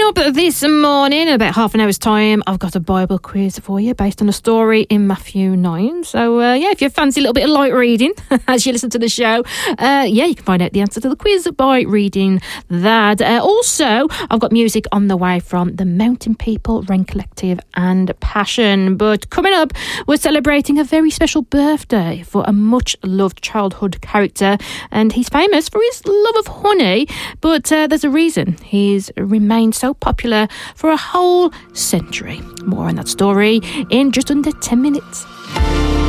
up this morning, in about half an hour's time, I've got a Bible quiz for you based on a story in Matthew 9. So, if you fancy a little bit of light reading as you listen to the show, you can find out the answer to the quiz by reading that. Also, I've got music on the way from the Mountain People, Rain Collective and Passion. But coming up, we're celebrating a very special birthday for a much-loved childhood character, and he's famous for his love of honey, but there's a reason he's remained so popular for a whole century. More on that story in just under 10 minutes.